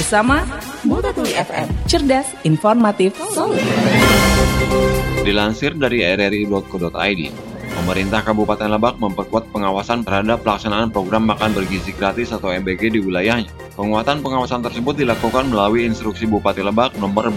bersama Multatuli FM, cerdas, informatif, solid. Dilansir dari rri.co.id, pemerintah Kabupaten Lebak memperkuat pengawasan terhadap pelaksanaan program makan bergizi gratis atau MBG di wilayahnya. Penguatan pengawasan tersebut dilakukan melalui instruksi Bupati Lebak nomor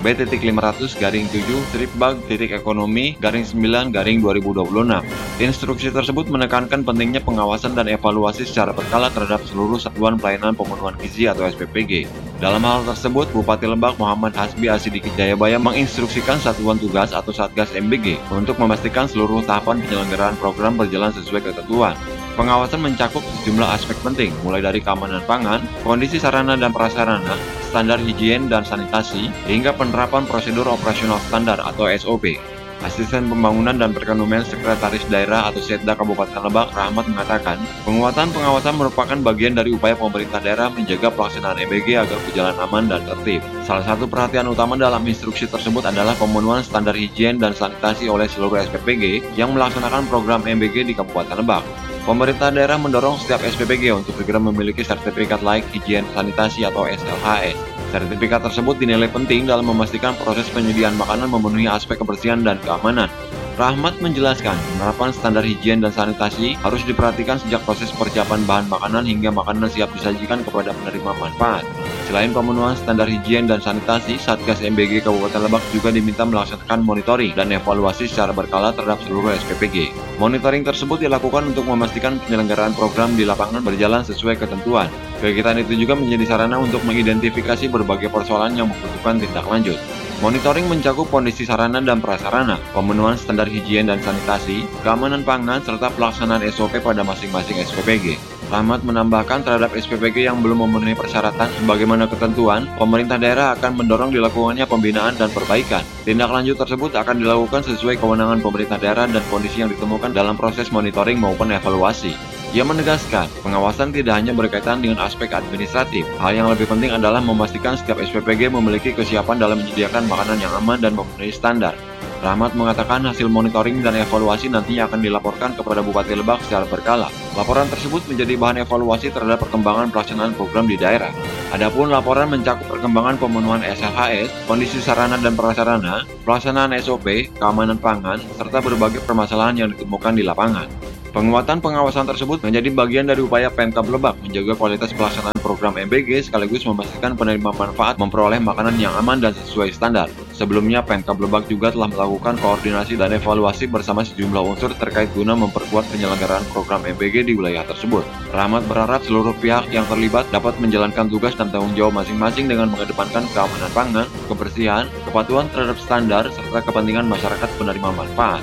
B.500-7-bag-ekonomi-9-2026. Instruksi tersebut menekankan pentingnya pengawasan dan evaluasi secara berkala terhadap seluruh satuan pelayanan pemenuhan gizi atau SPPG. Dalam hal tersebut, Bupati Lebak Muhammad Hasbi Asidiki Jayabaya menginstruksikan satuan tugas atau Satgas MBG untuk memastikan seluruh tahapan penyelenggaraan program berjalan sesuai ketentuan. Pengawasan mencakup sejumlah aspek penting, mulai dari keamanan pangan, kondisi sarana dan prasarana, standar higien dan sanitasi, hingga penerapan prosedur operasional standar atau SOP. Asisten Pembangunan dan Perekonomian Sekretaris Daerah atau Setda Kabupaten Lebak, Rahmat, mengatakan, penguatan pengawasan merupakan bagian dari upaya pemerintah daerah menjaga pelaksanaan MBG agar berjalan aman dan tertib. Salah satu perhatian utama dalam instruksi tersebut adalah pemenuhan standar higien dan sanitasi oleh seluruh SPPG yang melaksanakan program MBG di Kabupaten Lebak. Pemerintah daerah mendorong setiap SPPG untuk segera memiliki sertifikat layak higien sanitasi atau SLHS. Sertifikat tersebut dinilai penting dalam memastikan proses penyediaan makanan memenuhi aspek kebersihan dan keamanan. Rahmat menjelaskan, penerapan standar higien dan sanitasi harus diperhatikan sejak proses persiapan bahan makanan hingga makanan siap disajikan kepada penerima manfaat. Selain pemenuhan standar higien dan sanitasi, Satgas MBG Kabupaten Lebak juga diminta melaksanakan monitoring dan evaluasi secara berkala terhadap seluruh SPPG. Monitoring tersebut dilakukan untuk memastikan penyelenggaraan program di lapangan berjalan sesuai ketentuan. Kegiatan itu juga menjadi sarana untuk mengidentifikasi berbagai persoalan yang membutuhkan tindak lanjut. Monitoring mencakup kondisi sarana dan prasarana, pemenuhan standar higien dan sanitasi, keamanan pangan, serta pelaksanaan SOP pada masing-masing SPPG. Rahmat menambahkan terhadap SPPG yang belum memenuhi persyaratan sebagaimana ketentuan, pemerintah daerah akan mendorong dilakukannya pembinaan dan perbaikan. Tindak lanjut tersebut akan dilakukan sesuai kewenangan pemerintah daerah dan kondisi yang ditemukan dalam proses monitoring maupun evaluasi. Ia menegaskan, pengawasan tidak hanya berkaitan dengan aspek administratif. Hal yang lebih penting adalah memastikan setiap SPPG memiliki kesiapan dalam menyediakan makanan yang aman dan memenuhi standar. Rahmat mengatakan hasil monitoring dan evaluasi nantinya akan dilaporkan kepada Bupati Lebak secara berkala. Laporan tersebut menjadi bahan evaluasi terhadap perkembangan pelaksanaan program di daerah. Adapun laporan mencakup perkembangan pemenuhan SLHS, kondisi sarana dan prasarana, pelaksanaan SOP, keamanan pangan, serta berbagai permasalahan yang ditemukan di lapangan. Penguatan pengawasan tersebut menjadi bagian dari upaya Pemkab Lebak menjaga kualitas pelaksanaan program MBG sekaligus memastikan penerima manfaat memperoleh makanan yang aman dan sesuai standar. Sebelumnya, Pemkab Lebak juga telah melakukan koordinasi dan evaluasi bersama sejumlah unsur terkait guna memperkuat penyelenggaraan program MBG di wilayah tersebut. Rahmat berharap seluruh pihak yang terlibat dapat menjalankan tugas dan tanggung jawab masing-masing dengan mengedepankan keamanan pangan, kebersihan, kepatuhan terhadap standar, serta kepentingan masyarakat penerima manfaat.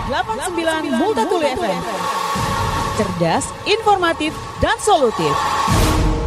Multatuli FM, cerdas, informatif, dan solutif.